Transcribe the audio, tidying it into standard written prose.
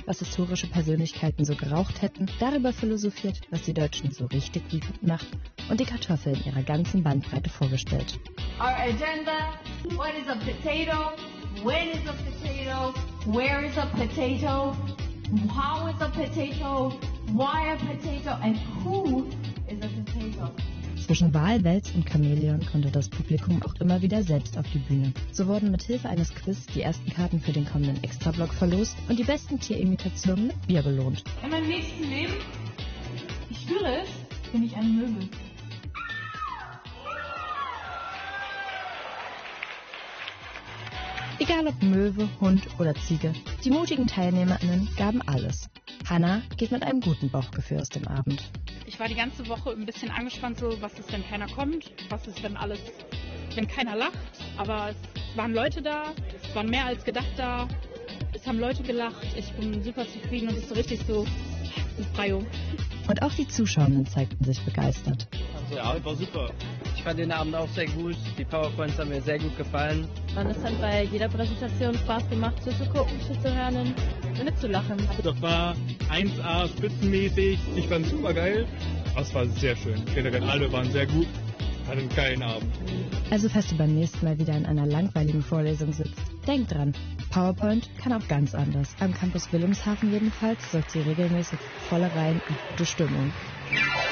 was historische Persönlichkeiten so geraucht hätten, darüber philosophiert, was die Deutschen so richtig wütend macht und die Kartoffel in ihrer ganzen Bandbreite vorgestellt. Our agenda, what is a potato, when is a potato, where is a potato, how is a potato, why a potato and who is a potato. Zwischen Walwels und Chamäleon konnte das Publikum auch immer wieder selbst auf die Bühne. So wurden mit Hilfe eines Quiz die ersten Karten für den kommenden Extrablock verlost und die besten Tierimitationen mit Bier belohnt. In meinem nächsten Leben, ich spüre es, bin ich ein Möbel. Egal ob Möwe, Hund oder Ziege, die mutigen TeilnehmerInnen gaben alles. Hannah geht mit einem guten Bauchgefühl aus dem Abend. Ich war die ganze Woche ein bisschen angespannt, so was ist, wenn keiner kommt, was ist, wenn keiner lacht, aber es waren Leute da, es waren mehr als gedacht da, es haben Leute gelacht, ich bin super zufrieden und es ist so richtig so Befreiung. Und auch die Zuschauenden zeigten sich begeistert. Ja, war super. Ich fand den Abend auch sehr gut, die PowerPoints haben mir sehr gut gefallen. Und es hat bei jeder Präsentation Spaß gemacht, zuzugucken, zuzuhören und mitzulachen. Das war 1A spitzenmäßig, ich fand es super geil. Das war sehr schön. Generell alle waren sehr gut, hatten einen geilen Abend. Also falls du beim nächsten Mal wieder in einer langweiligen Vorlesung sitzt, denk dran, PowerPoint kann auch ganz anders. Am Campus Wilhelmshaven jedenfalls sorgt sie regelmäßig für volle Reihen und gute Stimmung.